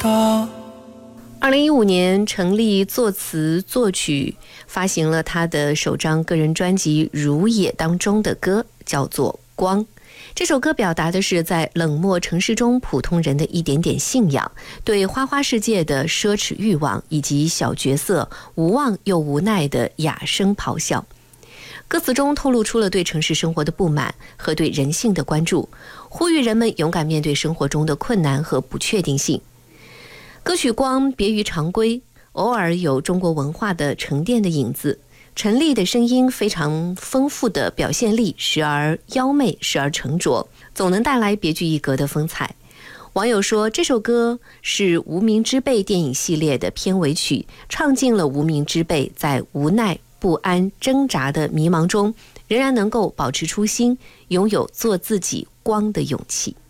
2015年，程立作词作曲，发行了他的首张个人专辑《如也》当中的歌，叫做《光》。这首歌表达的是在冷漠城市中普通人的一点点信仰，对花花世界的奢侈欲望，以及小角色无望又无奈的哑声咆哮。歌词中透露出了对城市生活的不满和对人性的关注，呼吁人们勇敢面对生活中的困难和不确定性。歌曲《光》别于常规，偶尔有中国文化的沉淀的影子。陈粒的声音非常丰富的表现力，时而妖媚，时而沉着，总能带来别具一格的风采。网友说，这首歌是《无名之辈》电影系列的片尾曲，唱尽了无名之辈在无奈、不安、挣扎的迷茫中，仍然能够保持初心，拥有做自己光的勇气。